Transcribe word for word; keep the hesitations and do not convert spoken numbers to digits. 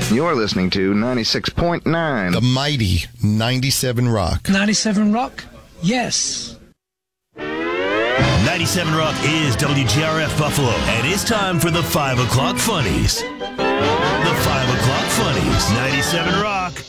You're listening to ninety-six point nine. The mighty ninety-seven Rock. ninety-seven Rock? Yes. ninety-seven Rock is W G R F Buffalo, and it's time for the five o'clock Funnies. The five o'clock Funnies, ninety-seven Rock.